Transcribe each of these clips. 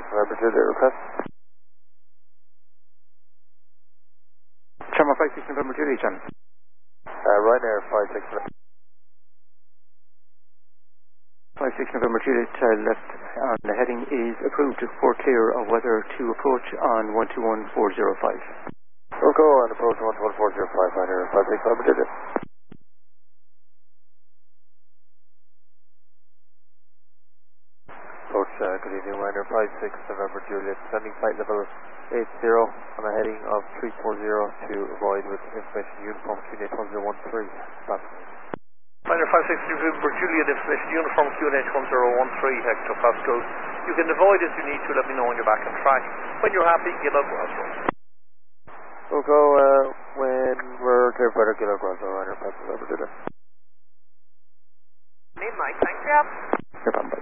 November Juliet, request. Channel 56 November Juliet, Channel. Ryanair 56 November. 56 November Juliet, left on the heading is approved for clear of weather to approach on 121405. We'll go on approach 121405, Ryanair 56 November Juliet. Approach, good evening, Ryanair 56 November Juliet, sending flight level 80 on a heading of 340 to avoid with information uniform QNH 1013. Ryanair 56 November Juliet, information uniform QNH 1013 hectopascal. You can avoid as you need to, let me know when you're back on track. When you're happy, give out crossroads. We'll go when we're clear for Kilo Crossroad, Ryanair 56 November Juliet. Need Mike, thanks, Gab. No problem.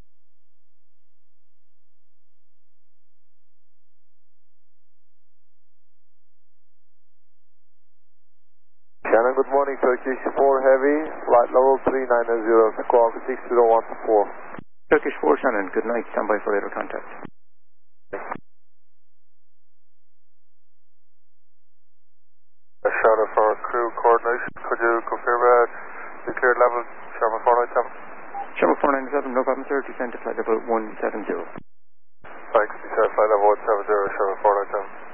Shannon, good morning, Turkish 4 Heavy, flight level 390, squawk 60124. Turkish 4 Shannon, good night, stand by for later contact. Shannon, for crew coordination, could you confirm the cleared level, Sherman 497? Sherman 497, no problem sir, descend to flight level 170. Thanks, descend flight level 170, Sherman 497.